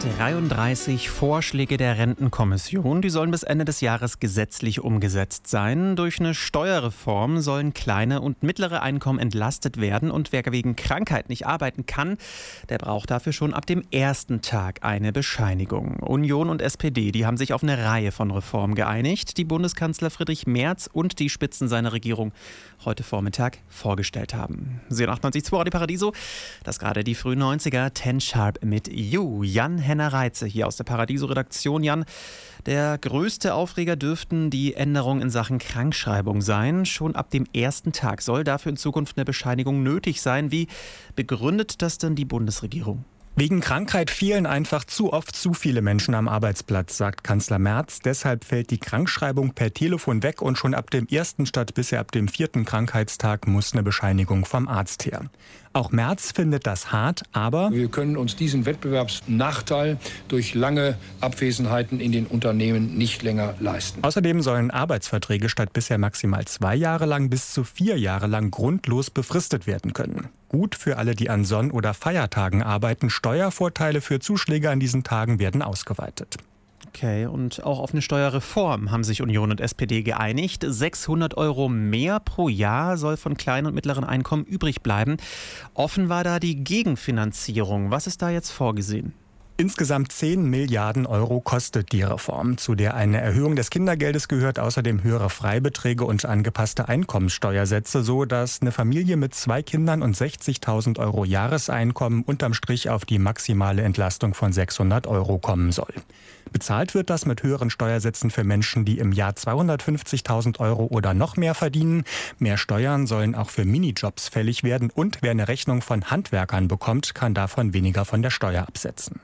33 Vorschläge der Rentenkommission, die sollen bis Ende des Jahres gesetzlich umgesetzt sein. Durch eine Steuerreform sollen kleine und mittlere Einkommen entlastet werden und wer wegen Krankheit nicht arbeiten kann, der braucht dafür schon ab dem ersten Tag eine Bescheinigung. Union und SPD, die haben sich auf eine Reihe von Reformen geeinigt, die Bundeskanzler Friedrich Merz und die Spitzen seiner Regierung heute Vormittag vorgestellt haben. Sie 98.2 Radio Paradiso, das gerade die frühen 90er, 10 Sharp mit You. Jan Henner-Reitze hier aus der Paradiso-Redaktion. Jan, der größte Aufreger dürften die Änderungen in Sachen Krankschreibung sein. Schon ab dem ersten Tag soll dafür in Zukunft eine Bescheinigung nötig sein. Wie begründet das denn die Bundesregierung? Wegen Krankheit fehlen einfach zu oft zu viele Menschen am Arbeitsplatz, sagt Kanzler Merz. Deshalb fällt die Krankschreibung per Telefon weg und schon ab dem ersten statt bisher ab dem 4. Krankheitstag muss eine Bescheinigung vom Arzt her. Auch Merz findet das hart, aber wir können uns diesen Wettbewerbsnachteil durch lange Abwesenheiten in den Unternehmen nicht länger leisten. Außerdem sollen Arbeitsverträge statt bisher maximal 2 Jahre lang bis zu 4 Jahre lang grundlos befristet werden können. Gut für alle, die an Sonn- oder Feiertagen arbeiten. Steuervorteile für Zuschläge an diesen Tagen werden ausgeweitet. Okay, und auch auf eine Steuerreform haben sich Union und SPD geeinigt. 600 € mehr pro Jahr soll von kleinen und mittleren Einkommen übrig bleiben. Offen war da die Gegenfinanzierung. Was ist da jetzt vorgesehen? Insgesamt 10 Milliarden € kostet die Reform, zu der eine Erhöhung des Kindergeldes gehört, außerdem höhere Freibeträge und angepasste Einkommenssteuersätze, so dass eine Familie mit 2 Kindern und 60.000 € Jahreseinkommen unterm Strich auf die maximale Entlastung von 600 € kommen soll. Bezahlt wird das mit höheren Steuersätzen für Menschen, die im Jahr 250.000 € oder noch mehr verdienen. Mehr Steuern sollen auch für Minijobs fällig werden und wer eine Rechnung von Handwerkern bekommt, kann davon weniger von der Steuer absetzen.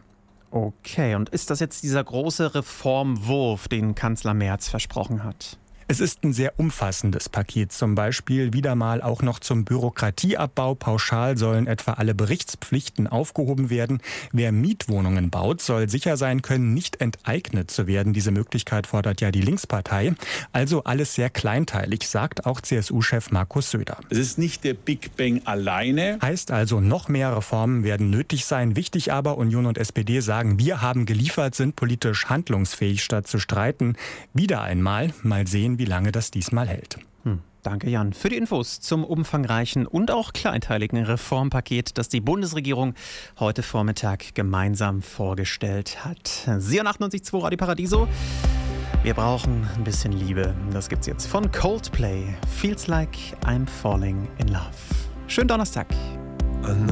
Okay, und ist das jetzt dieser große Reformwurf, den Kanzler Merz versprochen hat? Es ist ein sehr umfassendes Paket, zum Beispiel wieder mal auch noch zum Bürokratieabbau. Pauschal sollen etwa alle Berichtspflichten aufgehoben werden. Wer Mietwohnungen baut, soll sicher sein können, nicht enteignet zu werden. Diese Möglichkeit fordert ja die Linkspartei. Also alles sehr kleinteilig, sagt auch CSU-Chef Markus Söder. Es ist nicht der Big Bang alleine. Heißt also, noch mehr Reformen werden nötig sein. Wichtig aber, Union und SPD sagen, wir haben geliefert, sind politisch handlungsfähig statt zu streiten. Wieder einmal, mal sehen, wie lange das diesmal hält. Danke, Jan, für die Infos zum umfangreichen und auch kleinteiligen Reformpaket, das die Bundesregierung heute Vormittag gemeinsam vorgestellt hat. Sie an 98.2 Radio Paradiso. Wir brauchen ein bisschen Liebe. Das gibt's jetzt von Coldplay. Feels like I'm falling in love. Schönen Donnerstag.